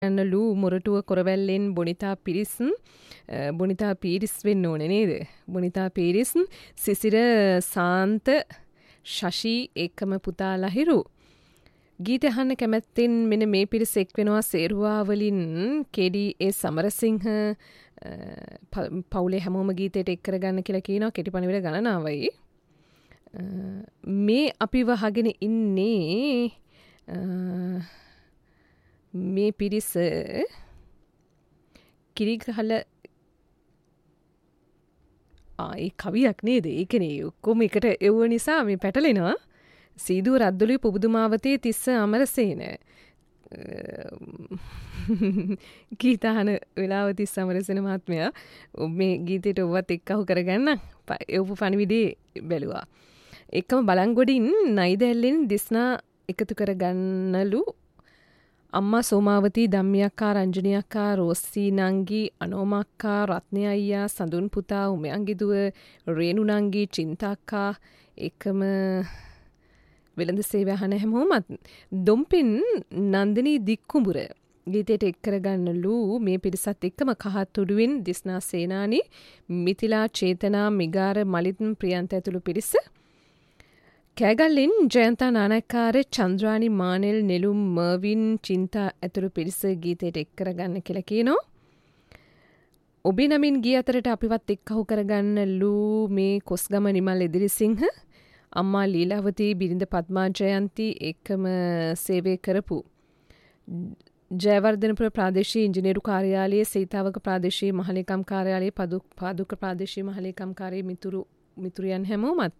යන්නලු මොරටුව කොරවැල්ලෙන් බොනිතා පීරිස් වෙන්න ඕනේ නේද? බොනිතා පීරිස්, සිසිර සාන්ත, ශෂි ඒකම පුතා ලහිරු. ගීත අහන්න කැමැත්තෙන් මෙන්න මේ පිරිස එක් වෙනවා සේරුවා වලින් KDA සමරසිංහ පවුලේ හැමෝම ගීතයට එක් කරගන්න කියලා කියනවා කෙටි පණිවිඩ ගණනාවයි. මේ අපි වහගෙන ඉන්නේ මේ පිරිස කිරිගහල ඒ කවියක් නේද? ඒකනේ ඔක්කොම එකට එව්ව නිසා මේ පැටලෙනවා. සීදුව රද්දොළුවේ පුබුදුමාවතේ තිස්ස අමරසේන ගීතහන වෙලාව තිස්ස අමරසේන මහත්මයා මේ ගීතයට ඔවත් එක්කහු කරගන්න එවපු පණිවිඩේ බැලුවා. එකම බලංගොඩින් නයිදැල්ලෙන් දිස්නා එකතු කරගන්නලු අම්මා සෝමාවතී, ධම්මියක්කා, රංජනියක්කා, රෝස්සී නංගි, අනෝමක්කා, රත්නය අයියා, සඳුන් පුතා, උමයන්ගිදුව, රේණු නංගි, චින්තාක්කා, එකම වෙළඳ සේවය අහන හැමෝමත් දොම්පින් නන්දිනී දික්කුඹුර ගීතයට එක් කරගන්නලු මේ පිරිසත් එක්කම කහත්තුඩුවෙන් දිස්නා සේනානි, මිතිලා, චේතනා, මිගාර, මලින්, ප්‍රියන්ත ඇතුළු පිරිස. කෑගල්ලින් ජයන්තා නානක්කාර, චන්ද්‍රානි, මානෙල්, නෙළුම්, මර්වින්, චින්තා ඇතුළු පිරිස ගීතයට එක් කරගන්න කියලා කියනවා. ඔබේ නමින් ගී අතරට අපිවත් එක්කහු කරගන්නලු මේ කොස්ගම නිමල් එදිරිසිංහ, අම්මා ලීලාවතී, බිරිඳ පද්මා ජයන්ති එකම සේවය කරපු ජයවර්ධනපුර ප්‍රාදේශීය ඉංජිනේරු කාර්යාලයේ, සීතාවක ප්‍රාදේශීය මහලේකම් කාර්යාලයේ, පාදුක්ක ප්‍රාදේශීය මහලේකම් කාර්යාලයේ මිතුරියන් හැමෝමත්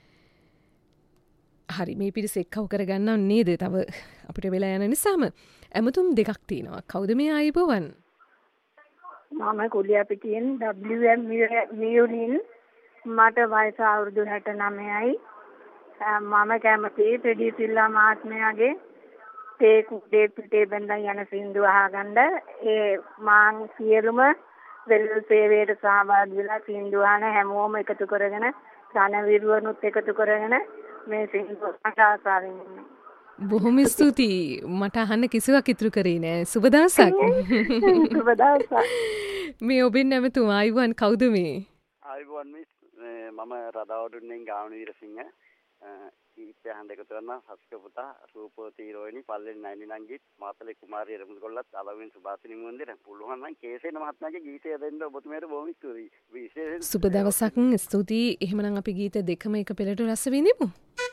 හරි මේ පිරිස එක්කව කරගන්නව නේද? තව අපිට වෙලා යන නිසාම ඇමතුම් දෙකක් තියෙනවා. කවුද මේ ආයිබෝවන්? මම කුලියාපිටියෙන් WM මියුලින්. මට වයස අවුරුදු 69යි. මම කැමති ප්‍රෙඩි සිල්ලා මහත්මයාගේ තේ කුඩේ පිටේ බඳන් යන සින්දු අහගන්න. ඒ මාන් සියලුම වෙළඳ සේවයට සහභාගී වෙලා සින්දු අහන හැමෝම එකතු කරගෙන රණවිරුවනුත් එකතු කරගෙන මේ සින්දු ආසාවෙන් ඉන්නේ. බොහොම ස්තුතියි. මට අහන්න කිසිවක් ඉතුරු කරේ නෑ. සුබ දවසක්. සුබ දවසක්. මේ ඔබෙන් නැමතුම ආයිබෝවන් කවුද මේ? ආයිබෝවන් මිස් මම රදාවඩුන්නෙන් ගාමන වීරසිංහ. ඊපහන් දෙක කරන හස්ක පුතා රූපවතී රෝහිණි පල්ලෙන් නයිනි නංගිත් මාතලේ කුමාරිය රමුදු කොල්ලත් අලවින් සුභාසිනි මුන්දිර පුළුවන් නම් කේසේන මහත්මයාගේ ගීතය දෙන්න ඔබතුමියට බොහොම ස්තුතියි. සුබ දවසක්. ස්තුතියි. එහෙමනම් අපි ගීත දෙකම එක පෙළට රස විඳිමු.